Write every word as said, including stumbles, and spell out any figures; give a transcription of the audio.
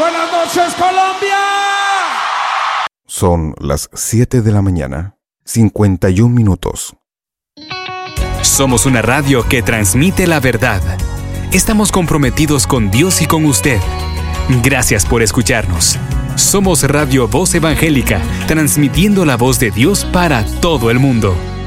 Buenas noches, Colombia. Son las siete de la mañana, cincuenta y un minutos. Somos una radio que transmite la verdad. Estamos comprometidos con Dios y con usted. Gracias por escucharnos. Somos Radio Voz Evangélica, transmitiendo la voz de Dios para todo el mundo.